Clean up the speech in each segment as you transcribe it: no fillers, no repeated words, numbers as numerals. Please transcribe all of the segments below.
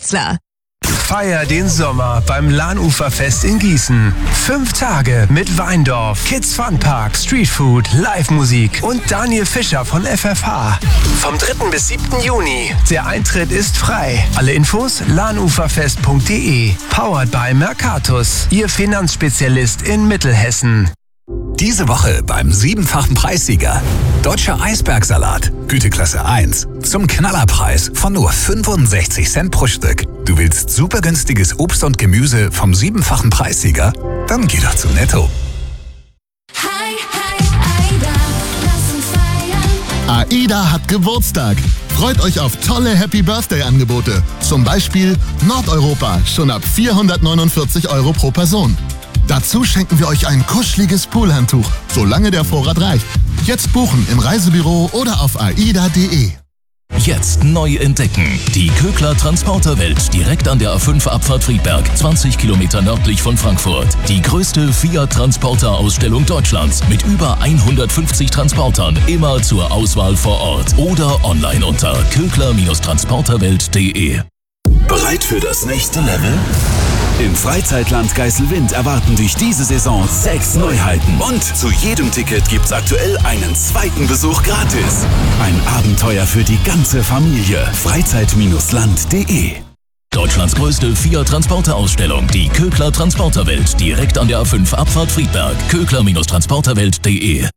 Wetzlar. Feier den Sommer beim Lahnuferfest in Gießen. 5 Tage mit Weindorf, Kids Fun Park, Streetfood, Live-Musik und Daniel Fischer von FFH. Vom 3. bis 7. Juni. Der Eintritt ist frei. Alle Infos lahnuferfest.de. Powered by Mercatus, Ihr Finanzspezialist in Mittelhessen. Diese Woche beim 7-fachen Preissieger. Deutscher Eisbergsalat, Güteklasse 1. Zum Knallerpreis von nur 65 Cent pro Stück. Du willst super günstiges Obst und Gemüse vom 7-fachen Preissieger? Dann geh doch zu Netto. Hi, Aida, lass uns feiern. AIDA hat Geburtstag. Freut euch auf tolle Happy Birthday-Angebote. Zum Beispiel Nordeuropa, schon ab 449 € pro Person. Dazu schenken wir euch ein kuscheliges Poolhandtuch, solange der Vorrat reicht. Jetzt buchen im Reisebüro oder auf aida.de. Jetzt neu entdecken. Die Kögler Transporterwelt direkt an der A5-Abfahrt Friedberg, 20 Kilometer nördlich von Frankfurt. Die größte Fiat-Transporter-Ausstellung Deutschlands mit über 150 Transportern, immer zur Auswahl vor Ort oder online unter kögler-transporterwelt.de. Bereit für das nächste Level? Im Freizeitland Geiselwind erwarten dich diese Saison 6 Neuheiten. Und zu jedem Ticket gibt's aktuell einen zweiten Besuch gratis. Ein Abenteuer für die ganze Familie. Freizeit-land.de. Deutschlands größte Fiat-Transporter-Ausstellung, die Kögler Transporterwelt, direkt an der A5-Abfahrt Friedberg. kögler-transporterwelt.de.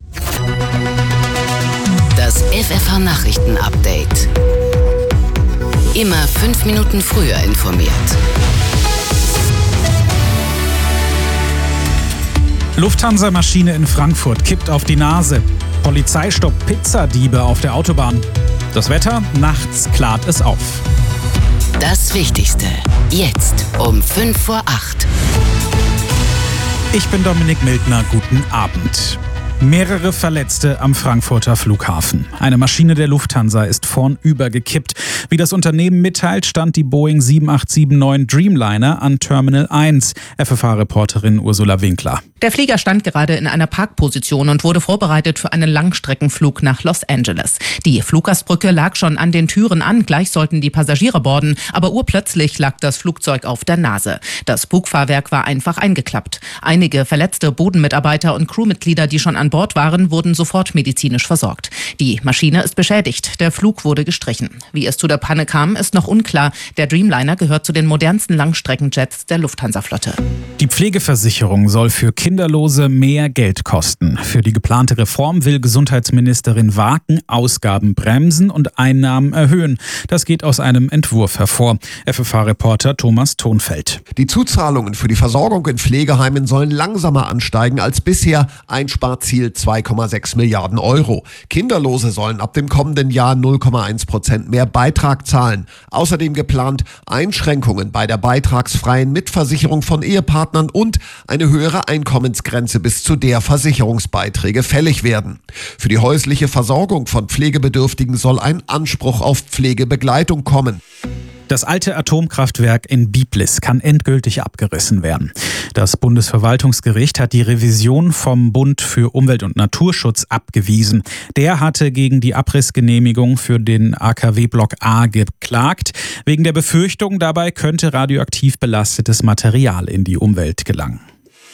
Das FFH-Nachrichten-Update. Immer 5 Minuten früher informiert. Lufthansa-Maschine in Frankfurt kippt auf die Nase. Polizei stoppt Pizzadiebe auf der Autobahn. Das Wetter, nachts klart es auf. Das Wichtigste, jetzt um 7:55. Ich bin Dominik Mildner, guten Abend. Mehrere Verletzte am Frankfurter Flughafen. Eine Maschine der Lufthansa ist vornüber gekippt. Wie das Unternehmen mitteilt, stand die Boeing 7879 Dreamliner an Terminal 1. FFH-Reporterin Ursula Winkler. Der Flieger stand gerade in einer Parkposition und wurde vorbereitet für einen Langstreckenflug nach Los Angeles. Die Fluggastbrücke lag schon an den Türen an, gleich sollten die Passagiere boarden, aber urplötzlich lag das Flugzeug auf der Nase. Das Bugfahrwerk war einfach eingeklappt. Einige verletzte Bodenmitarbeiter und Crewmitglieder, die schon an Bord waren, wurden sofort medizinisch versorgt. Die Maschine ist beschädigt, der Flug wurde gestrichen. Wie es zu der Panne kam, ist noch unklar. Der Dreamliner gehört zu den modernsten Langstreckenjets der Lufthansa-Flotte. Die Pflegeversicherung soll für Kinderlose mehr Geld kosten. Für die geplante Reform will Gesundheitsministerin Waken Ausgaben bremsen und Einnahmen erhöhen. Das geht aus einem Entwurf hervor. FFH-Reporter Thomas Thonfeld. Die Zuzahlungen für die Versorgung in Pflegeheimen sollen langsamer ansteigen als bisher. Einsparziel 2,6 Milliarden €. Kinderlose sollen ab dem kommenden Jahr 0,1% mehr Beitrag zahlen. Außerdem geplant Einschränkungen bei der beitragsfreien Mitversicherung von Ehepartnern und eine höhere Einkommensgrenze, bis zu der Versicherungsbeiträge fällig werden. Für die häusliche Versorgung von Pflegebedürftigen soll ein Anspruch auf Pflegebegleitung kommen. Das alte Atomkraftwerk in Biblis kann endgültig abgerissen werden. Das Bundesverwaltungsgericht hat die Revision vom Bund für Umwelt- und Naturschutz abgewiesen. Der hatte gegen die Abrissgenehmigung für den AKW-Block A geklagt. Wegen der Befürchtung, dabei könnte radioaktiv belastetes Material in die Umwelt gelangen.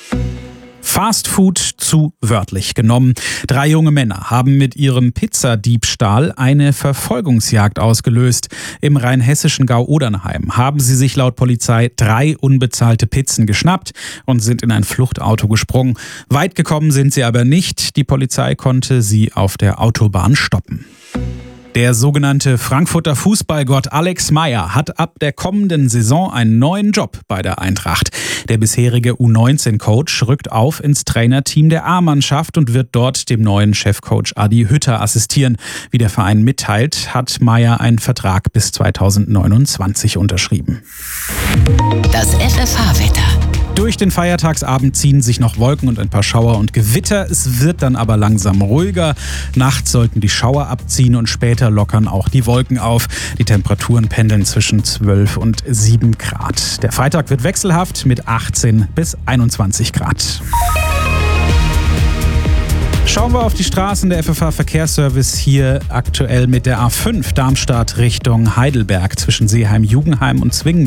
Fast Food zu wörtlich genommen. 3 junge Männer haben mit ihrem Pizzadiebstahl eine Verfolgungsjagd ausgelöst. Im rheinhessischen Gau-Odernheim haben sie sich laut Polizei 3 unbezahlte Pizzen geschnappt und sind in ein Fluchtauto gesprungen. Weit gekommen sind sie aber nicht. Die Polizei konnte sie auf der Autobahn stoppen. Der sogenannte Frankfurter Fußballgott Alex Meyer hat ab der kommenden Saison einen neuen Job bei der Eintracht. Der bisherige U19-Coach rückt auf ins Trainerteam der A-Mannschaft und wird dort dem neuen Chefcoach Adi Hütter assistieren. Wie der Verein mitteilt, hat Meyer einen Vertrag bis 2029 unterschrieben. Das FFH-Wetter. Durch den Feiertagsabend ziehen sich noch Wolken und ein paar Schauer und Gewitter. Es wird dann aber langsam ruhiger. Nachts sollten die Schauer abziehen und später lockern auch die Wolken auf. Die Temperaturen pendeln zwischen 12 und 7 Grad. Der Freitag wird wechselhaft mit 18 bis 21 Grad. Schauen wir auf die Straßen. Der FFH-Verkehrsservice hier aktuell mit der A5 Darmstadt Richtung Heidelberg zwischen Seeheim-Jugendheim und Zwingen.